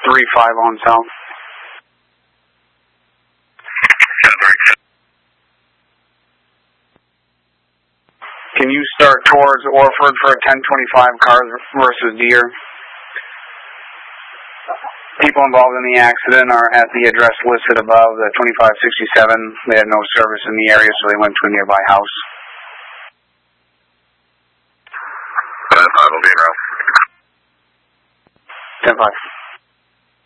3-5 on south. Can you start towards Orford for a 1025 cars versus Deer? People involved in the accident are at the address listed above, the 2567. They had no service in the area, so they went to a nearby house. 10-5 will be in route. 10-5.